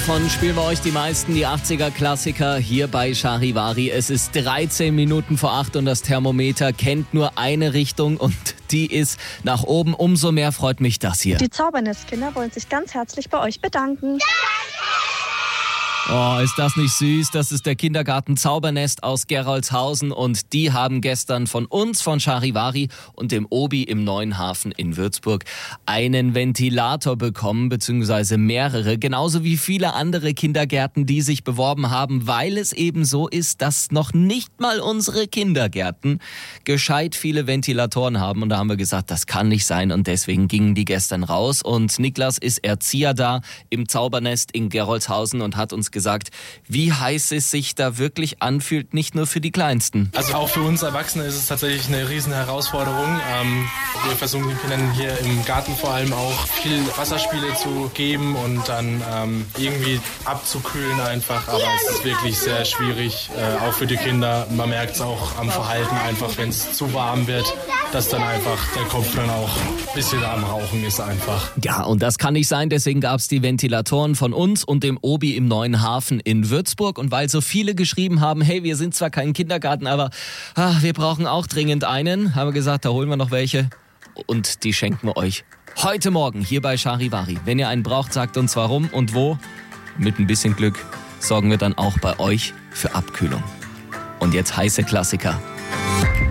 Davon spielen wir euch die meisten, die 80er-Klassiker hier bei Charivari. Es ist 13 Minuten vor 8 und das Thermometer kennt nur eine Richtung und die ist nach oben. Umso mehr freut mich das hier. Die Zaubernestkinder wollen sich ganz herzlich bei euch bedanken. Oh, ist das nicht süß? Das ist der Kindergarten Zaubernest aus Gerolzhausen und die haben gestern von uns, von Charivari und dem Obi im Neuen Hafen in Würzburg einen Ventilator bekommen, beziehungsweise mehrere, genauso wie viele andere Kindergärten, die sich beworben haben, weil es eben so ist, dass noch nicht mal unsere Kindergärten gescheit viele Ventilatoren haben und da haben wir gesagt, das kann nicht sein und deswegen gingen die gestern raus und Niklas ist Erzieher da im Zaubernest in Gerolzhausen und hat uns gesagt, wie heiß es sich da wirklich anfühlt, nicht nur für die Kleinsten. Also auch für uns Erwachsene ist es tatsächlich eine riesen Herausforderung. Wir versuchen den Kindern hier im Garten vor allem auch viel Wasserspiele zu geben und dann irgendwie abzukühlen einfach. Aber es ist wirklich sehr schwierig, auch für die Kinder. Man merkt es auch am Verhalten einfach, wenn es zu warm wird, dass dann einfach der Kopf dann auch ein bisschen am Rauchen ist einfach. Ja, und das kann nicht sein, deswegen gab es die Ventilatoren von uns und dem Obi im Neuen Hafen in Würzburg. Und weil so viele geschrieben haben, hey, wir sind zwar kein Kindergarten, aber wir brauchen auch dringend einen, haben wir gesagt, da holen wir noch welche und die schenken wir euch heute Morgen hier bei Charivari. Wenn ihr einen braucht, sagt uns warum und wo. Mit ein bisschen Glück sorgen wir dann auch bei euch für Abkühlung. Und jetzt heiße Klassiker.